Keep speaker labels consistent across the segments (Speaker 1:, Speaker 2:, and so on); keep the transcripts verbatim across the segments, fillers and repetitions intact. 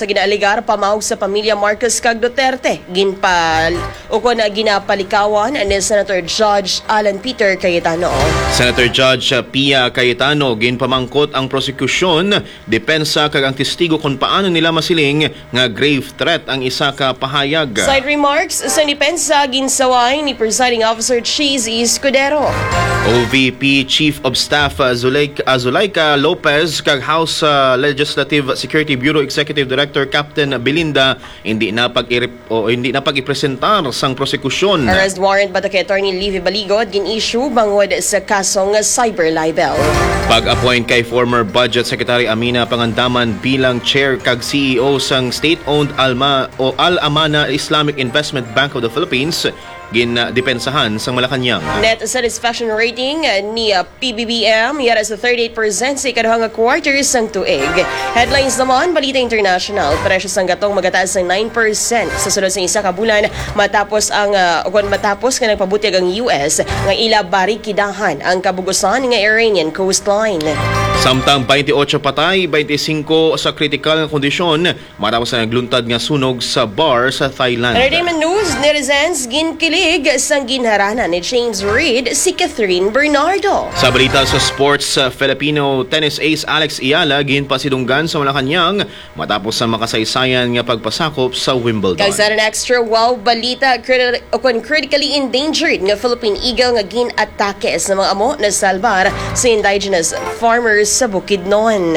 Speaker 1: sa ginaaligar pamawag sa pamilya Marcos kag Duterte ginpal o kun ginapalikawan ni Senator Judge Alan Peter Cayetano.
Speaker 2: Senator Judge Pia Cayetano ginpamangkot ang prosekusyon, depensa kag ang testigo kung paano nila masiling nga grave threat ang isa ka pahayag.
Speaker 1: Side remarks sa depensa ginsaway ni Presiding Officer Cheese Escudero.
Speaker 2: O V P Chief of Staff Zuleika, Zuleika Lopez kag House uh, Legislative Security Bureau Executive Director Captain Belinda hindi na pag o hindi na pag-ipresentar sang prosekusyon.
Speaker 1: Arrest warrant ba kay Attorney Livy Baligod gin-issue bangod sa kasong cyber libel.
Speaker 2: Pag-appoint kay former Budget Secretary Amina Pangandaman bilang chair kag C E O sang state-owned Alma o Al-Amana Islamic Investment Bank of the Philippines gin-depensahan sang Malacanang.
Speaker 1: Net satisfaction rating ni P B B M yara sa thirty-eight percent sa ikaduhang quarter sang tuig. Headlines naman, balita international, presyo sang gatong magataas ng nine percent sa sunod sa isa ka bulan matapos ang uh, matapos nga nagpabutyag ang U S nga ila barikidahan ang kabugusan nga Iranian coastline.
Speaker 2: Samtang twenty-eight patay, twenty-five sa kritikal nga kondisyon matapos ang nagluntad nga sunog sa bar sa Thailand.
Speaker 1: Entertainment news, netizens ginkilig sang ginharana ni James Reid si Catherine Bernardo.
Speaker 2: Sa balita sa sports, uh, Filipino tennis ace Alex Ayala ginpasidunggan sa Malacanang matapos sa makasaysayan nga pagpasakop sa Wimbledon.
Speaker 1: Kag sa an extra wow balita, criti- critically endangered nga Philippine Eagle nga gin-atake sa mga amo na salbar sa indigenous farmers sa Bukidnon.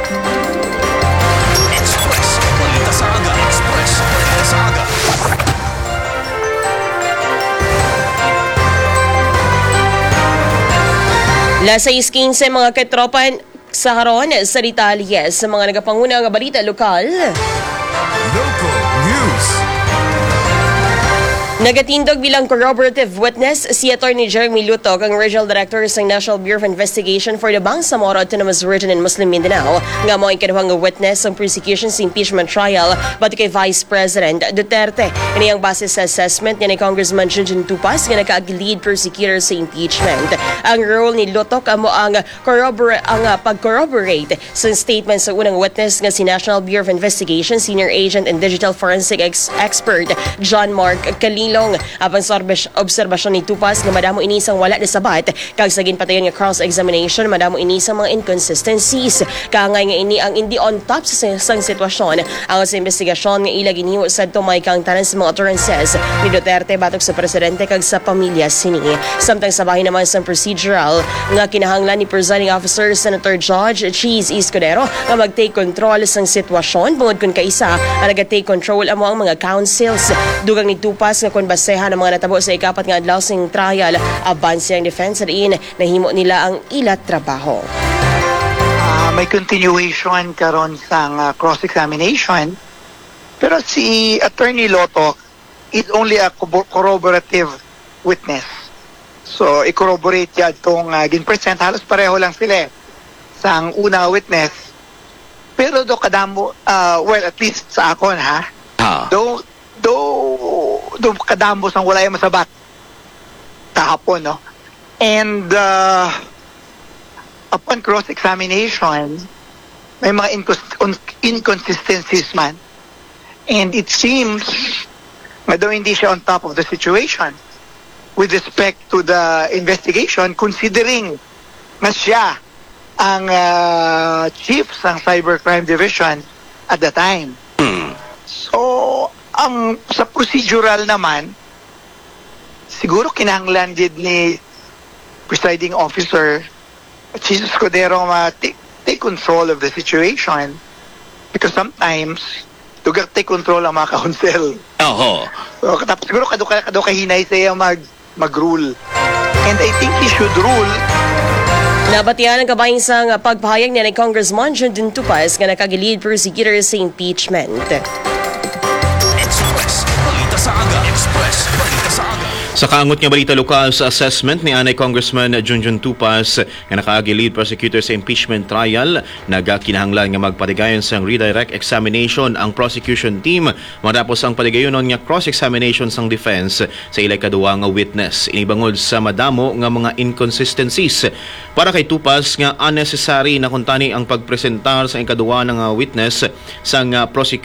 Speaker 3: Express Balita sa Aga. Express Balita sa Aga.
Speaker 1: Las sais quince mga katropan sa karon sa detalye sa mga nagapanguna nga balita lokal.
Speaker 3: Local News.
Speaker 1: Nagatindog bilang corroborative witness si Attorney Jeremy Lutog, ang Regional Director sa National Bureau of Investigation for the Bangsamoro Autonomous Region in Muslim Mindanao, nga mo ang ikaduhang witness sa prosecution sa impeachment trial bato kay Vice President Duterte. Ini ang base sa assessment ni Congressman Junjun Tupas nga naka-lead prosecutor sa impeachment. Ang role ni Lutog amo ang corroborate ang uh, pag-corroborate sa statement sa unang witness nga si National Bureau of Investigation Senior Agent and Digital Forensic ex- Expert John Mark Kalilong. Abang sa obserbasyon ni Tupas nga madamo inisang wala na sabat kag sa ginpatayon nga cross-examination madamo inisang mga inconsistencies. Kaangay nga ini ang hindi on top sa sang sitwasyon ang sa investigasyon nga ila ginhiwo sa tumay kang tanan sa mga utterances ni Duterte batok sa presidente kag sa pamilya sini. Samtang sabahin naman sa procedural nga kinahanglan ni Presiding Officer Senator Judge Cheese Escudero nga mag-take control sang sitwasyon bungod kun kaisa ang nag-take control amo ang mga councils. Dugang ni Tupas nga kung basehan ang mga natabo sa ikapat nga adlaw sing trial, abanse ang defense in nahimo nila ang ila trabaho.
Speaker 4: Uh, may continuation karon sa uh, cross-examination, pero si Attorney Lotto is only a corroborative witness. So, i-corroborate yan itong uh, gin-present. Halos pareho lang sila eh, sa ang una witness. Pero do kadamo, uh, well, at least sa akon ha,
Speaker 3: Ah.
Speaker 4: do do do kadambos ang wala yung masabat kahapon, no? And uh, upon cross-examination may mga incons- inconsistencies man, and it seems nga daw hindi siya on top of the situation with respect to the investigation, considering na siya ang uh, chief ng Cybercrime Division at the time. So, ang sa procedural naman, siguro kinahanglan din ni presiding officer Jesus Cordero ma take, take control of the situation, because sometimes lugar take control ang mga counsel.
Speaker 3: Oho.
Speaker 4: So, katapos siguro kaduka kaduka hinay siya mag mag-rule. And I think he should rule.
Speaker 1: Nabatian ang kabayang sa pagpahayag ni Congressman Junjun Tupas nga nakagilid prosecutor sa impeachment.
Speaker 3: Express Balita sa Aga. Express Balita sa Aga.
Speaker 2: Sa kaangot nga balita lokal sa assessment ni Anay Congressman Junjun Tupas nga nakaagi lead prosecutor sa impeachment trial, nagakinahanglan nga magpatigayon sang redirect examination ang prosecution team matapos ang patigayonon nga cross-examination sang defense sa ilay kaduwa nga witness. Inibangod sa madamo nga mga inconsistencies. Para kay Tupas nga unnecessary na kuntani ang pagpresentar sa ikaduwa nga witness sang prosecution